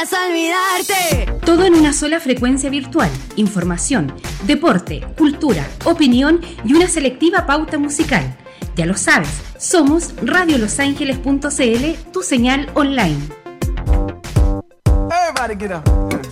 podrás olvidarte. Todo en una sola frecuencia virtual. Información, deporte, cultura, opinión y una selectiva pauta musical. Ya lo sabes, somos radiolosangeles.cl, tu señal online. Everybody get up.